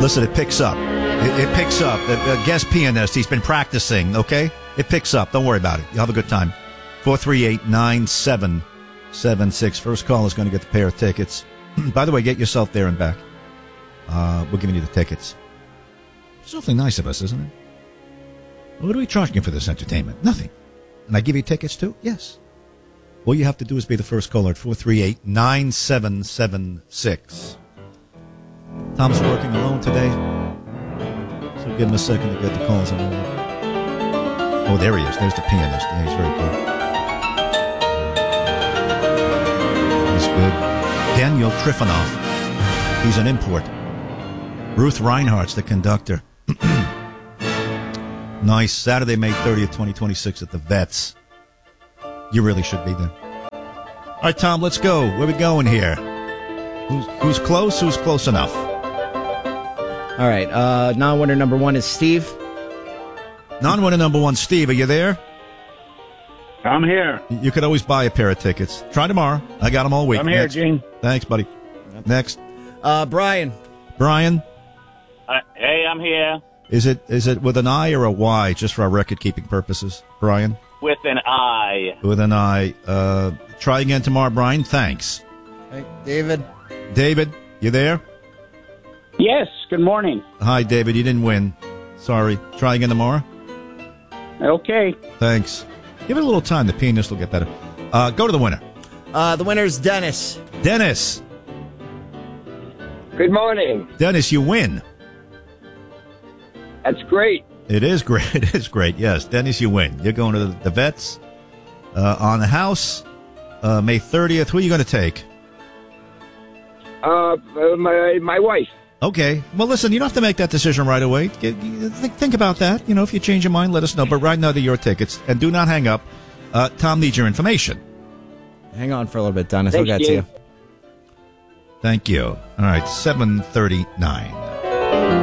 Listen, it picks up. It picks up. The guest pianist, he's been practicing, okay? It picks up. Don't worry about it. You'll have a good time. 438-9776. First call is going to get the pair of tickets. By the way, get yourself there and back. We're giving you the tickets. It's awfully nice of us, isn't it? What are we charging you for this entertainment? Nothing. And I give you tickets too? Yes. All you have to do is be the first caller at 438-9776. Tom's working alone today, so give him a second to get the calls on. Oh, there he is. There's the pianist. Yeah, he's very good. He's good. Daniel Trifonov. He's an import. Ruth Reinhardt's the conductor. Nice. Saturday, May 30th, 2026 at the Vets. You really should be there. All right, Tom, let's go. Where we going here? Who's close? Who's close enough? All right. Non-winner number one is Steve. Non-winner number one, Steve. Are you there? I'm here. You could always buy a pair of tickets. Try tomorrow. I got them all week. I'm here, Gene. Thanks, buddy. Next. Brian. Brian. Hey, I'm here. Is it with an I or a Y, just for our record-keeping purposes, Brian? With an I. With an I. Try again tomorrow, Brian. Thanks. Hey, David. David, you there? Yes, good morning. Hi, David. You didn't win. Sorry. Try again tomorrow? Okay. Thanks. Give it a little time. The pianist will get better. Go to the winner. The winner's Dennis. Dennis. Good morning. Dennis, you win. That's great. It is great. It is great. Yes, Dennis, you win. You're going to the Vets on the house May 30th. Who are you going to take? My wife. Okay. Well, listen, you don't have to make that decision right away. Think about that. You know, if you change your mind, let us know. But right now, they're your tickets. And do not hang up. Tom needs your information. Hang on for a little bit, Dennis. Thank We'll get to you. Thank you. All right, 7:39.